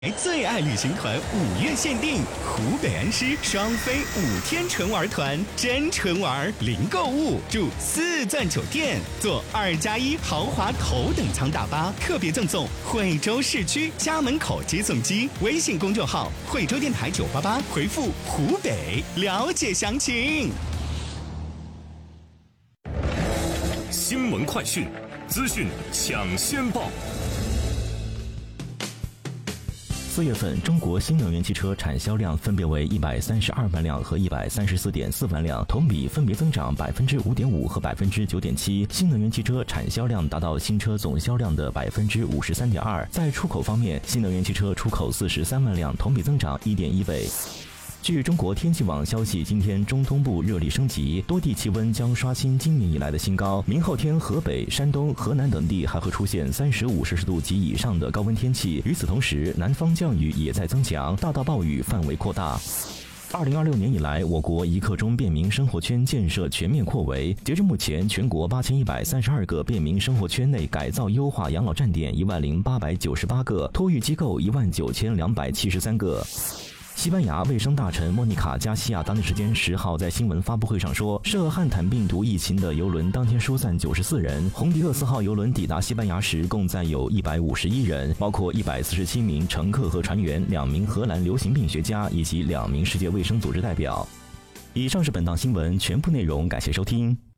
最爱旅行团5月限定，湖北恩施双飞5天纯玩团，真纯玩，零购物，住4钻酒店，坐2+1豪华头等舱大巴，特别赠送惠州市区家门口接送机。微信公众号惠州电台988，回复湖北了解详情。 新闻快讯，资讯抢先报。 4月份，中国新能源汽车产销量分别为132万辆和134.4万辆，同比分别增长5.5%和9.7%。新能源汽车产销量达到新车总销量的53.2%。在出口方面，新能源汽车出口43万辆，同比增长1.1倍。据中国天气网消息，今天中东部热力升级，多地气温将刷新今年以来的新高。明后天，河北、山东、河南等地还会出现35摄氏度及以上的高温天气。与此同时，南方降雨也在增强，大到暴雨范围扩大。2026年以来，我国一刻钟便民生活圈建设全面扩围。截至目前，全国8132个便民生活圈内改造优化养老站点10898个，托育机构19273个。西班牙卫生大臣莫妮卡·加西亚当地时间10号在新闻发布会上说，涉汉坦病毒疫情的邮轮当天疏散94人。红迪厄斯号邮轮抵达西班牙时，共载有151人，包括147名乘客和船员、2名荷兰流行病学家以及2名世界卫生组织代表。以上是本档新闻全部内容，感谢收听。